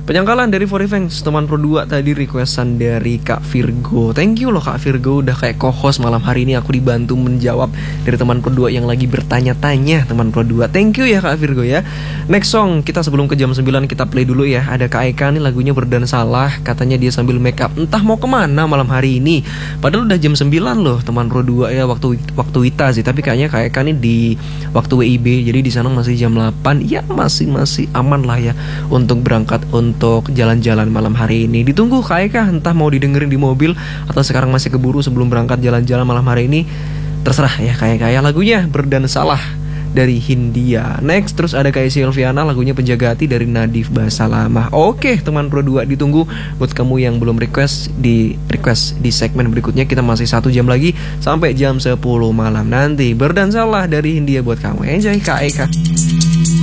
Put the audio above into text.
Penyangkalan dari Forifengs, teman Pro 2 tadi requestan dari Kak Virgo. Thank you loh Kak Virgo, udah kayak co-host malam hari ini. Aku dibantu menjawab dari teman Pro 2 yang lagi bertanya-tanya, teman Pro 2. Thank you ya Kak Virgo ya. Next song, kita sebelum ke jam 9 kita play dulu ya. Ada Kak Eka nih, lagunya Berdan Salah. Katanya dia sambil make up, entah mau kemana malam hari ini. Padahal udah jam 9 loh teman Pro 2 ya, waktu Wita sih. Tapi kayaknya Kak Eka nih di waktu WIB, jadi di sana masih jam 8. Ya masih aman lah ya untuk berangkat untuk jalan-jalan malam hari ini. Ditunggu Kak Eka, entah mau didengerin di mobil atau sekarang masih keburu sebelum berangkat jalan-jalan malam hari ini. Terserah ya Kak Eka ya. Lagunya Berdan Salah dari Hindia. Next terus ada Kak Silviana, lagunya Penjaga Hati dari Nadif Basalamah. Oke teman Pro 2, ditunggu buat kamu yang belum request di segmen berikutnya. Kita masih 1 jam lagi sampai jam 10 malam nanti. Berdan Salah dari Hindia buat kamu. Enjoy Kak Eka.